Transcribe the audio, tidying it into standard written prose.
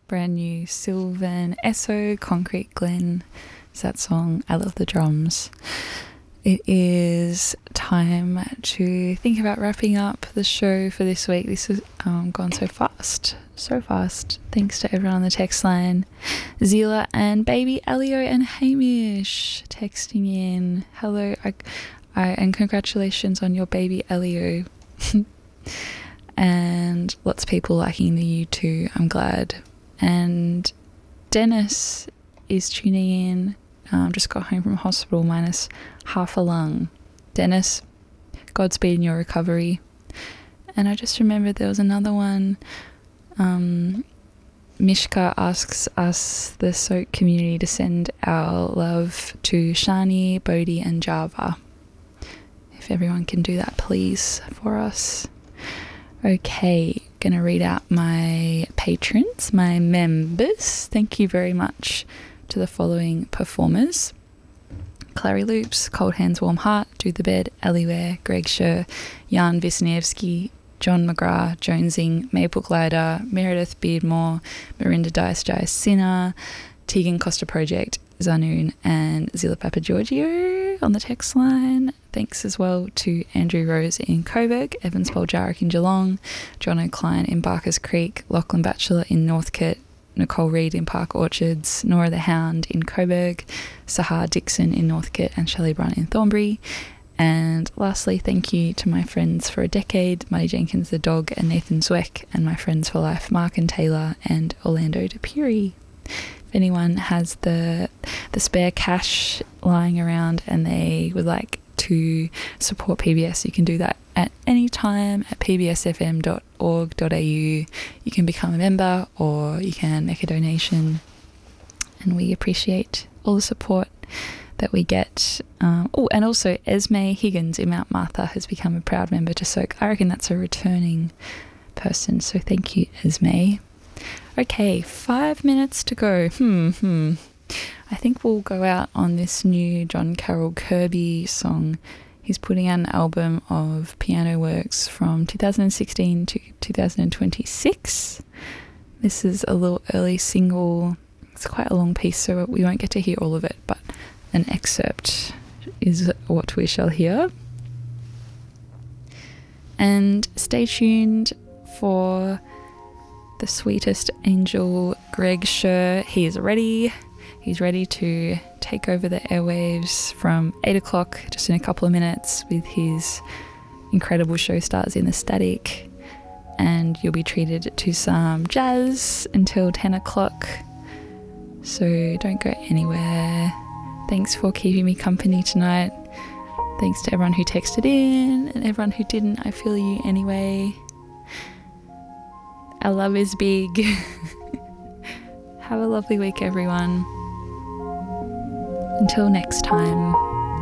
brand new Sylvan Esso, Concrete Glen. It's that song, I Love the Drums. It is time to think about wrapping up the show for this week. This has gone so fast. Thanks to everyone on the text line. Zila and baby Elio and Hamish texting in. Hello, and congratulations on your baby Elio. And lots of people liking the U2. I'm glad. And Dennis is tuning in. Just got home from hospital minus half a lung. Dennis, Godspeed in your recovery. And I just remembered there was another one. Mishka asks us, the Soak community, to send our love to Shani, Bodhi and Java. If everyone can do that, please, for us. Okay, gonna read out my patrons, my members. Thank you very much to the following performers: Clary Loops, Cold Hands Warm Heart, Do the Bed, Aliware, Greg Scher, Jan Wisniewski, John McGrath, Jonesing, Maple Glider, Meredith Beardmore, Marinda Dice Sinner, Tegan Costa Project, Zanoon and Zilla Papa Giorgio on the text line. Thanks as well to Andrew Rose in Coburg, Evans Boljarek in Geelong, John O'Klein in Barkers Creek, Lachlan Batchelor in Northcote, Nicole Reid in Park Orchards, Nora the Hound in Coburg, Sahar Dixon in Northcote and Shelley Brown in Thornbury. And lastly, thank you to my friends for a decade, Muddy Jenkins the dog and Nathan Zweck, and my friends for life, Mark and Taylor and Orlando DePuri. If anyone has the spare cash lying around and they would like to support PBS, you can do that at any time at pbsfm.org.au. You can become a member or you can make a donation, and we appreciate all the support that we get. And also Esme Higgins in Mount Martha has become a proud member to Soak. I reckon that's a returning person, so thank you, Esme. Okay, 5 minutes to go. I think we'll go out on this new John Carroll Kirby song. He's putting out an album of piano works from 2016 to 2026. This is a little early single. It's quite a long piece, so we won't get to hear all of it, but an excerpt is what we shall hear. And stay tuned for the sweetest angel, Greg Scher. He is ready. He's ready to take over the airwaves from 8 o'clock, just in a couple of minutes, with his incredible show Stars in the Static. And you'll be treated to some jazz until 10 o'clock. So don't go anywhere. Thanks for keeping me company tonight. Thanks to everyone who texted in and everyone who didn't. I feel you anyway. Our love is big. Have a lovely week, everyone. Until next time.